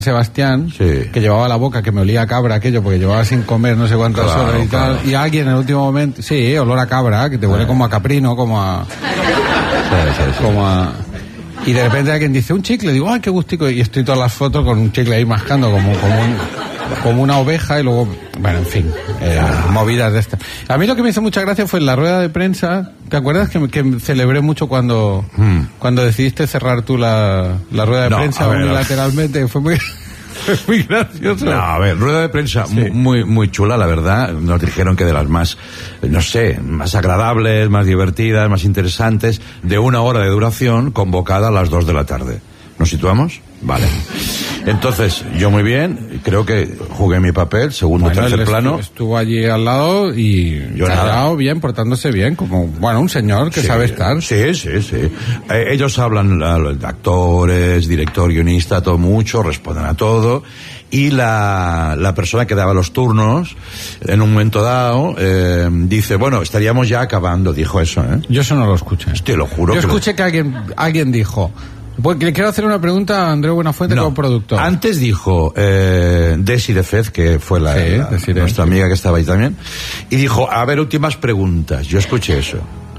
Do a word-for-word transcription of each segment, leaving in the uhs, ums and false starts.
Sebastián, sí. que llevaba la boca, que me olía a cabra aquello, porque llevaba sin comer no sé cuántas claro, horas y claro. tal, y alguien en el último momento, sí, olor a cabra, que te huele sí. como a caprino, como a... Sí, sí, sí. como a... Y de repente alguien dice, un chicle, digo, ay, qué gustico, y estoy todas las fotos con un chicle ahí mascando como, como, un, como una oveja, y luego, bueno, en fin, eh, movidas de estas. A mí lo que me hizo mucha gracia fue en la rueda de prensa, ¿te acuerdas que, que celebré mucho cuando, hmm. cuando decidiste cerrar tú la, la rueda de no, prensa ver, unilateralmente? Fue muy... muy gracioso. No, a ver, rueda de prensa sí. muy muy chula, la verdad. Nos dijeron que de las más, no sé, más agradables, más divertidas, más interesantes, de una hora de duración, convocada a las dos de la tarde. ¿Nos situamos? Vale. Entonces, yo muy bien, creo que jugué mi papel, segundo, bueno, tercer plano. Estuvo allí al lado y yo callado, bien, portándose bien, como, bueno, un señor que sí, sabe estar. Sí, sí, sí. Eh, ellos hablan, actores, director, guionista, todo mucho, responden a todo. Y la, la persona que daba los turnos, en un momento dado, eh, dice, bueno, estaríamos ya acabando, dijo eso, ¿eh? Yo eso no lo escuché. Te lo juro. Yo que escuché lo... que alguien, alguien dijo... Porque le quiero hacer una pregunta a Andreu Buenafuente no, como productor. Antes dijo eh, Desi de Fez, que fue la, sí, la deciré, nuestra sí. amiga que estaba ahí también, y dijo, a ver, últimas preguntas. Yo escuché eso.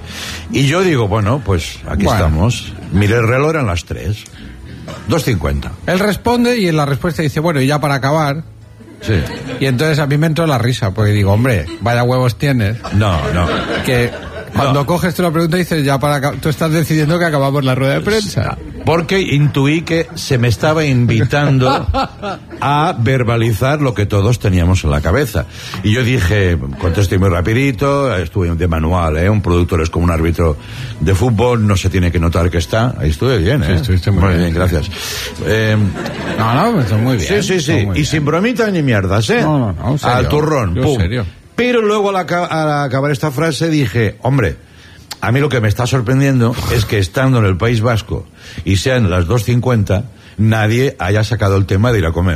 Y yo digo, bueno, pues aquí bueno. estamos. Miré el reloj, eran las tres. dos cincuenta. Él responde y en la respuesta dice, bueno, y ya para acabar... Sí. Y entonces a mí me entró la risa, porque digo, hombre, vaya huevos tienes. No, no. Que... Cuando no. coges tú la pregunta dices, ya para tú estás decidiendo que acabamos la rueda de prensa. Porque intuí que se me estaba invitando a verbalizar lo que todos teníamos en la cabeza. Y yo dije, contesté muy rapidito, estuve de manual, ¿eh? Un productor es como un árbitro de fútbol, no se tiene que notar que está. Ahí estuve bien, ¿eh? Sí, estuviste muy, muy bien, bien, gracias. Eh, no, no, pues muy bien. Sí, sí, sí. Y bien. Sin bromitas ni mierdas, ¿eh? No, no, no, serio. Al turrón, yo pum. Serio. Pero luego al, al acabar esta frase dije, hombre, a mí lo que me está sorprendiendo es que estando en el País Vasco y sean las dos cincuenta, nadie haya sacado el tema de ir a comer.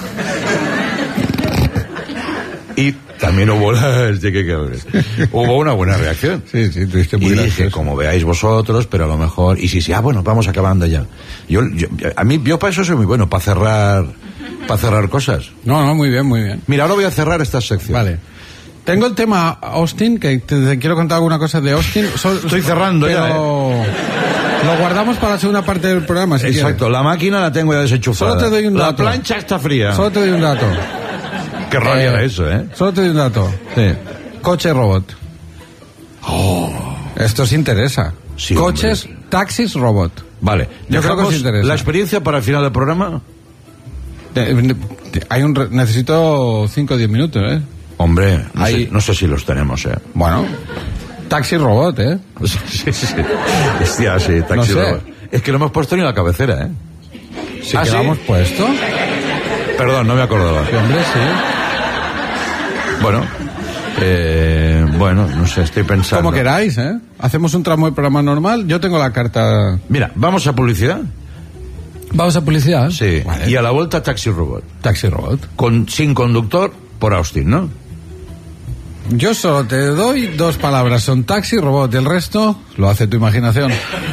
Y también hubo, la, hubo una buena reacción. Sí, sí, tuviste muy Y gracioso. dije, como veáis vosotros, pero a lo mejor... Y sí, sí, ah, bueno, vamos acabando ya. Yo, yo, a mí, yo para eso soy muy bueno, para cerrar, para cerrar cosas. No, no, muy bien, muy bien. Mira, ahora voy a cerrar esta sección. Vale. Tengo el tema Austin, que te, te quiero contar alguna cosa de Austin. So, Estoy cerrando pero... ya, ¿eh? Lo guardamos para la segunda parte del programa, si Exacto, quieres. la máquina la tengo ya desenchufada. Solo te doy un dato. La plancha está fría. Solo te doy un dato. Qué rabia eh, era eso, ¿eh? Solo te doy un dato. Sí. Coche robot. Oh. Esto os interesa. Sí, Coches, hombre. Taxis, robot. Vale. Yo creo que os interesa. ¿La experiencia para el final del programa? De, de, de, hay un... Necesito cinco o diez minutos, ¿eh? Hombre, no, Hay... sé, no sé si los tenemos, ¿eh? Bueno, taxi robot, ¿eh? Sí, sí, sí. Hostia, sí, taxi no sé. robot. Es que no hemos puesto ni la cabecera, ¿eh? ¿Sí ¿Ah, que sí? la hemos puesto? Perdón, no me acordaba. Sí, hombre, sí. Bueno, eh, bueno, no sé, estoy pensando. Como queráis, ¿eh? Hacemos un tramo de programa normal. Yo tengo la carta... Mira, ¿vamos a publicidad? ¿Vamos a publicidad? Sí. Vale. Y a la vuelta taxi robot. Taxi robot. Con, sin conductor por Austin, ¿no? Yo solo te doy dos palabras, son taxi, robot, y el resto lo hace tu imaginación.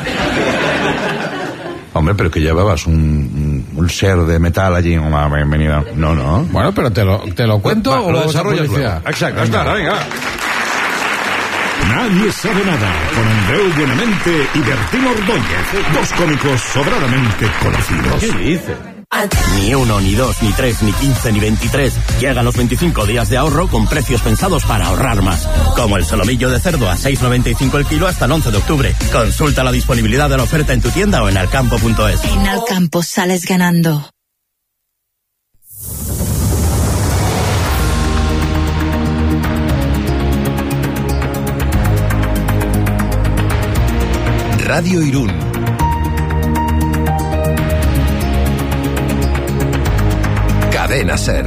Hombre, pero que llevabas un, un ser de metal allí, una bienvenida. No, no. Bueno, pero te lo, te lo cuento Va, o lo lo desarrollas luego. Exacto, está, venga. Nadie sabe nada, con Andreu Buenamente y Bertín Ordóñez, dos cómicos sobradamente conocidos. ¿Qué dice? Ni uno, ni dos, ni tres, ni quince, ni veintitrés. Llegan los veinticinco días de ahorro con precios pensados para ahorrar más. Como el solomillo de cerdo a seis noventa y cinco el kilo hasta el once de octubre. Consulta la disponibilidad de la oferta en tu tienda o en alcampo punto es. En Alcampo sales ganando. Radio Irún. Cadena Ser.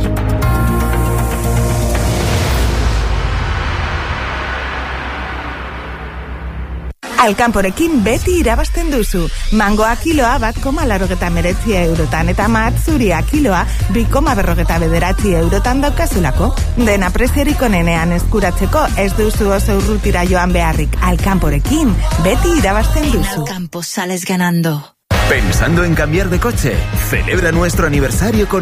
Alkanporekin beti irabazten duzu. Mangoa kiloa bat koma larogeta meretzi eurotan eta matzuria kiloa bi koma berrogeta bederatzi eurotan daukazulako. Dena preziorik onenean eskuratzeko ez duzu oso urrutira joan beharrik. Alkanporekin beti irabazten duzu. En Alcampo sales ganando. ¿Pensando en cambiar de coche? Celebra nuestro aniversario con